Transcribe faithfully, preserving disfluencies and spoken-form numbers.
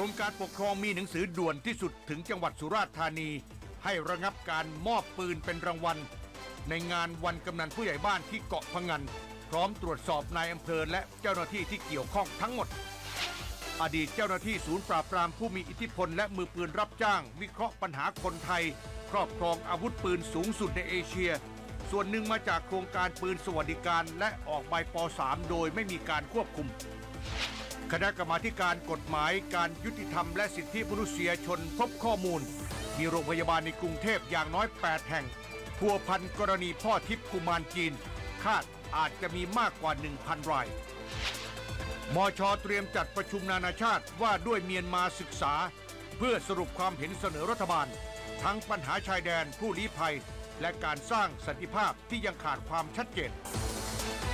รมการปกครองมีหนังสือด่วนที่สุดถึงจังหวัดสุราษฎร์ธานีให้ระงับการมอบปืนเป็นรางวัลในงานวันกำนันผู้ใหญ่บ้านที่เกาะพะงันพร้อมตรวจสอบนายอำเภอและเจ้าหน้าที่ที่เกี่ยวข้องทั้งหมดอดีตเจ้าหน้าที่ศูนย์ปราบปรามผู้มีอิทธิพลและมือปืนรับจ้างวิเคราะห์ปัญหาคนไทยครอบครองอาวุธปืนสูงสุดในเอเชียส่วนหนึ่งมาจากโครงการปืนสวัสดิการและออกใบป สาม โดยไม่มีการควบคุมคณะกรรมาธิการกฎหมายการยุติธรรมและสิทธิมนุษยชนพบข้อมูลมีโรงพยาบาลในกรุงเทพอย่างน้อยแปดแห่งพัวพันกรณีพ่อทิพย์กุมารจีนคาดอาจจะมีมากกว่า หนึ่งพัน รายมช.เตรียมจัดประชุมนานาชาติว่าด้วยเมียนมาศึกษาเพื่อสรุปความเห็นเสนอรัฐบาลทั้งปัญหาชายแดนผู้ลี้ภัยและการสร้างสันติภาพที่ยังขาดความชัดเจน